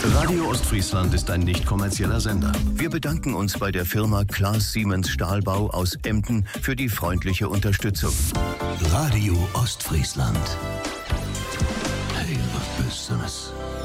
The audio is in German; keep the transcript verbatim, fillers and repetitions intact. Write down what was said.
Radio Ostfriesland ist ein nicht kommerzieller Sender. Wir bedanken uns bei der Firma Klaas Siemens Stahlbau aus Emden für die freundliche Unterstützung. Radio Ostfriesland. Hey, was Business.